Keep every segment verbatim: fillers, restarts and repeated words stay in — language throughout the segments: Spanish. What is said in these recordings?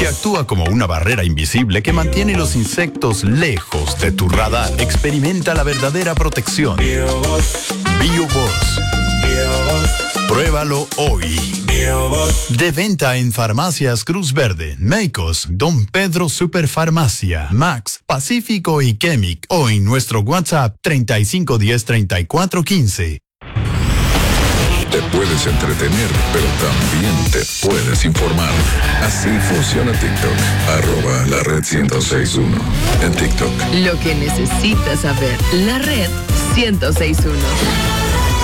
que actúa como una barrera invisible que mantiene los insectos lejos de tu radar. Experimenta la verdadera protección. BioBoss. Pruébalo hoy. De venta en Farmacias Cruz Verde, Meicos, Don Pedro Superfarmacia, Max, Pacífico y Chemic, o en nuestro WhatsApp treinta y cinco diez, treinta y cuatro quince. Te puedes entretener, pero también te puedes informar. Así funciona TikTok. Arroba la red ciento seis punto uno en TikTok. Lo que necesitas saber. La red ciento seis punto uno.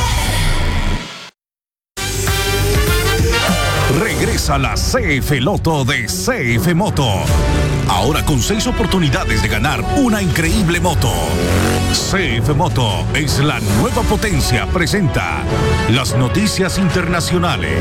Regresa la C F Loto de C F Moto. Ahora con seis oportunidades de ganar una increíble moto. C F Moto es la nueva potencia. Presenta las noticias internacionales.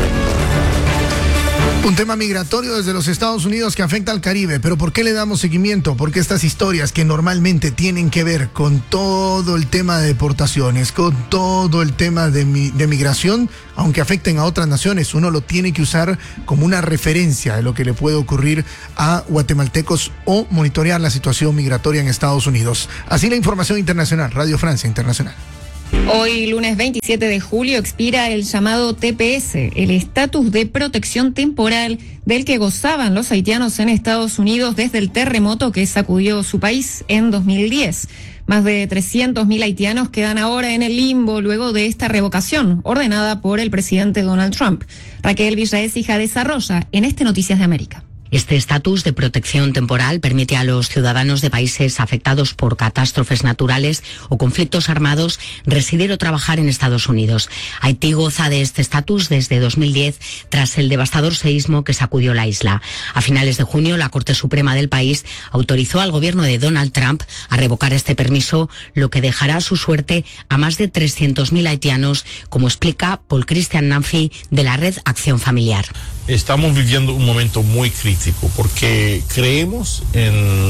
Un tema migratorio desde los Estados Unidos que afecta al Caribe. ¿Pero por qué le damos seguimiento? Porque estas historias que normalmente tienen que ver con todo el tema de deportaciones, con todo el tema de, mi, de migración, aunque afecten a otras naciones, uno lo tiene que usar como una referencia de lo que le puede ocurrir a guatemaltecos o monitorear la situación migratoria en Estados Unidos. Así la información internacional, Radio Francia Internacional. Hoy, lunes veintisiete de julio, expira el llamado T P S, el estatus de protección temporal del que gozaban los haitianos en Estados Unidos desde el terremoto que sacudió su país en dos mil diez. Más de trescientos mil haitianos quedan ahora en el limbo luego de esta revocación ordenada por el presidente Donald Trump. Raquel Villaécija desarrolla en este Noticias de América. Este estatus de protección temporal permite a los ciudadanos de países afectados por catástrofes naturales o conflictos armados residir o trabajar en Estados Unidos. Haití goza de este estatus desde dos mil diez tras el devastador seísmo que sacudió la isla. A finales de junio, la Corte Suprema del país autorizó al gobierno de Donald Trump a revocar este permiso, lo que dejará a su suerte a más de trescientos mil haitianos, como explica Paul Christian Nanfi de la Red Acción Familiar. Estamos viviendo un momento muy crítico porque creemos en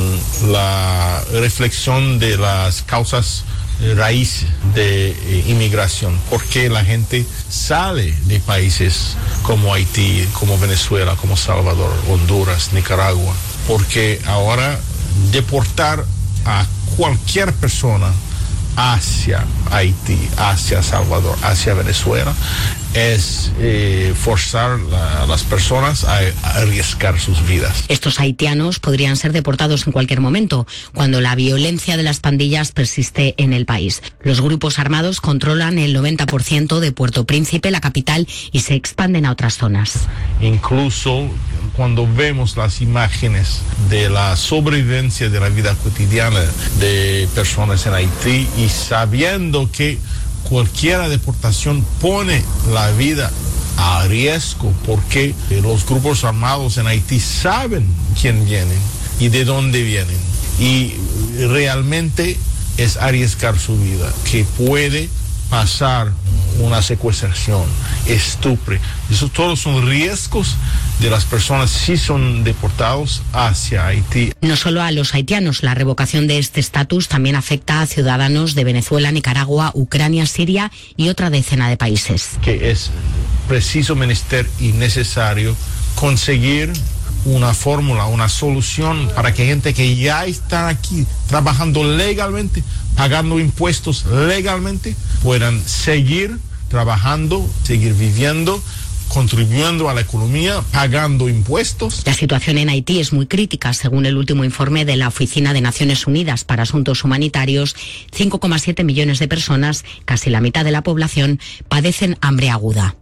la reflexión de las causas raíz de eh, inmigración, porque la gente sale de países como Haití, como Venezuela, como Salvador, Honduras, Nicaragua, porque ahora deportar a cualquier persona hacia Haití, hacia Salvador, hacia Venezuela, es eh, forzar a las personas a, a arriesgar sus vidas. Estos haitianos podrían ser deportados en cualquier momento, cuando la violencia de las pandillas persiste en el país. Los grupos armados controlan el noventa por ciento de Puerto Príncipe, la capital, y se expanden a otras zonas. Incluso cuando vemos las imágenes de la sobrevivencia de la vida cotidiana de personas en Haití y sabiendo que cualquier deportación pone la vida a riesgo porque los grupos armados en Haití saben quién vienen y de dónde vienen, y realmente es arriesgar su vida, que puede pasar una secuestración, estupro. Esos todos son riesgos de las personas si son deportados hacia Haití. No solo a los haitianos, la revocación de este estatus también afecta a ciudadanos de Venezuela, Nicaragua, Ucrania, Siria y otra decena de países. Que es preciso, menester y necesario conseguir una fórmula, una solución para que gente que ya está aquí trabajando legalmente, pagando impuestos legalmente, puedan seguir trabajando, seguir viviendo, contribuyendo a la economía, pagando impuestos. La situación en Haití es muy crítica. Según el último informe de la Oficina de Naciones Unidas para Asuntos Humanitarios, cinco coma siete millones de personas, casi la mitad de la población, padecen hambre aguda.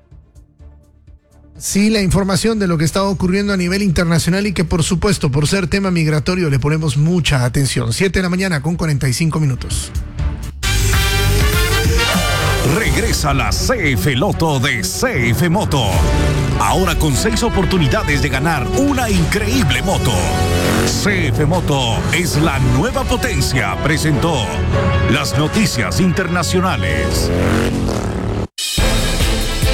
Sí, la información de lo que está ocurriendo a nivel internacional y que, por supuesto, por ser tema migratorio, le ponemos mucha atención. siete de la mañana con cuarenta y cinco minutos. Regresa la C F Loto de C F Moto. Ahora con seis oportunidades de ganar una increíble moto. C F Moto es la nueva potencia. Presentó las noticias internacionales.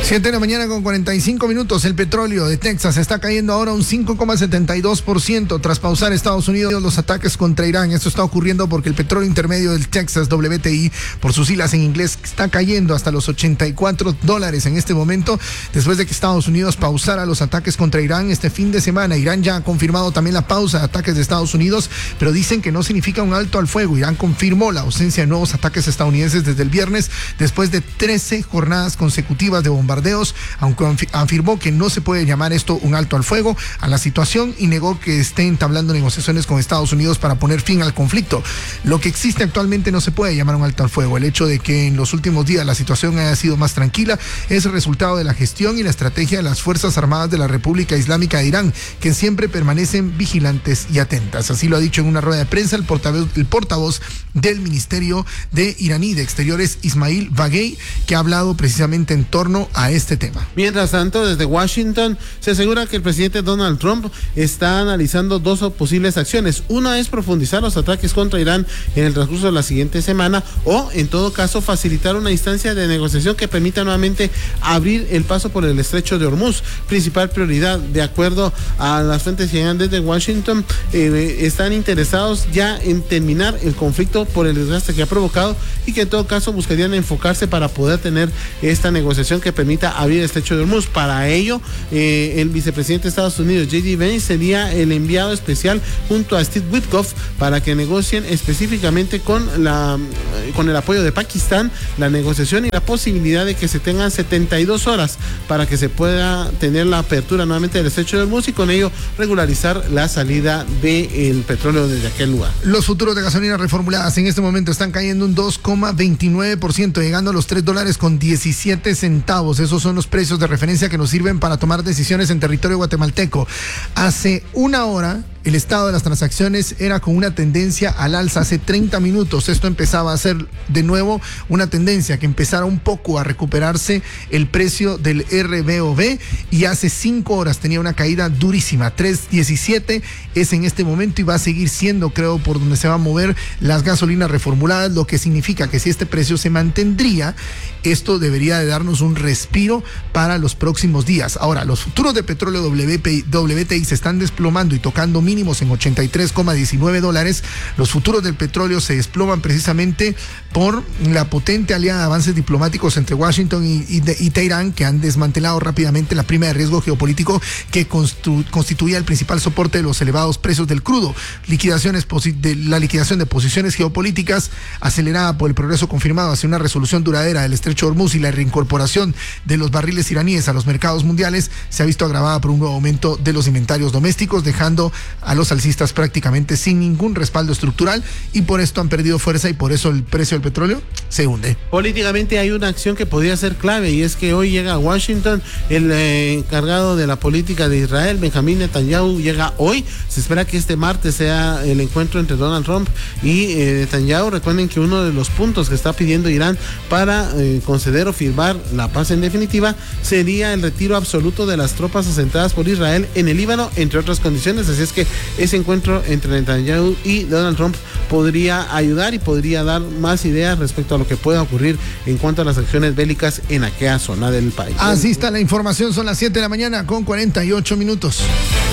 siete de la mañana con cuarenta y cinco minutos. El petróleo de Texas está cayendo ahora un cinco coma setenta y dos por ciento tras pausar Estados Unidos los ataques contra Irán. Esto está ocurriendo porque el petróleo intermedio del Texas W T I, por sus siglas en inglés, está cayendo hasta los ochenta y cuatro dólares en este momento, después de que Estados Unidos pausara los ataques contra Irán este fin de semana. Irán ya ha confirmado también la pausa de ataques de Estados Unidos, pero dicen que no significa un alto al fuego. Irán confirmó la ausencia de nuevos ataques estadounidenses desde el viernes, después de trece jornadas consecutivas de bombardeos, aunque afirmó que no se puede llamar esto un alto al fuego a la situación y negó que esté entablando negociaciones con Estados Unidos para poner fin al conflicto. Lo que existe actualmente no se puede llamar un alto al fuego. El hecho de que en los últimos días la situación haya sido más tranquila es el resultado de la gestión y la estrategia de las Fuerzas Armadas de la República Islámica de Irán, que siempre permanecen vigilantes y atentas. Así lo ha dicho en una rueda de prensa el portavoz, el portavoz del Ministerio de Iraní de Exteriores, Ismail Baghei, que ha hablado precisamente en torno a este tema. Mientras tanto, desde Washington se asegura que el presidente Donald Trump está analizando dos posibles acciones. Una es profundizar los ataques contra Irán en el transcurso de la siguiente semana, o en todo caso facilitar una instancia de negociación que permita nuevamente abrir el paso por el estrecho de Hormuz, principal prioridad. De acuerdo a las fuentes que llegan desde Washington, eh, están interesados ya en terminar el conflicto por el desgaste que ha provocado, y que en todo caso buscarían enfocarse para poder tener esta negociación que permita abrir el estrecho de Hormuz. Para ello, eh, el vicepresidente de Estados Unidos, J D Vance, sería el enviado especial junto a Steve Witkoff para que negocien específicamente con la con el apoyo de Pakistán la negociación y la posibilidad de que se tengan setenta y dos horas para que se pueda tener la apertura nuevamente del estrecho de Hormuz y con ello regularizar la salida del petróleo desde aquel lugar. Los futuros de gasolina reformuladas en este momento están cayendo un dos coma veintinueve por ciento, llegando a los tres dólares con diecisiete centavos. Esos son los precios de referencia que nos sirven para tomar decisiones en territorio guatemalteco. Hace una hora el estado de las transacciones era con una tendencia al alza. Hace treinta minutos esto empezaba a ser de nuevo una tendencia que empezara un poco a recuperarse el precio del R B O B, y hace cinco horas tenía una caída durísima. tres diecisiete es en este momento y va a seguir siendo, creo, por donde se van a mover las gasolinas reformuladas, lo que significa que si este precio se mantendría, esto debería de darnos un respiro para los próximos días. Ahora, los futuros de petróleo W T I se están desplomando y tocando mínimos en ochenta y tres coma diecinueve dólares. Los futuros del petróleo se desploman precisamente por la potente alianza de avances diplomáticos entre Washington y, y, y Teherán, que han desmantelado rápidamente la prima de riesgo geopolítico que constitu, constituía el principal soporte de los elevados precios del crudo. Liquidaciones de, la liquidación de posiciones geopolíticas acelerada por el progreso confirmado hacia una resolución duradera del estrecho de Hormuz y la reincorporación de los barriles iraníes a los mercados mundiales se ha visto agravada por un nuevo aumento de los inventarios domésticos, dejando a los alcistas prácticamente sin ningún respaldo estructural, y por esto han perdido fuerza y por eso el precio del petróleo se hunde. Políticamente hay una acción que podría ser clave, y es que hoy llega a Washington el eh, encargado de la política de Israel, Benjamín Netanyahu. Llega hoy. Se espera que este martes sea el encuentro entre Donald Trump y eh, Netanyahu. Recuerden que uno de los puntos que está pidiendo Irán para eh, conceder o firmar la paz en definitiva sería el retiro absoluto de las tropas asentadas por Israel en el Líbano, entre otras condiciones. Así es que ese encuentro entre Netanyahu y Donald Trump podría ayudar y podría dar más ideas respecto a lo que pueda ocurrir en cuanto a las acciones bélicas en aquella zona del país. Así está la información, son las siete de la mañana con cuarenta y ocho minutos.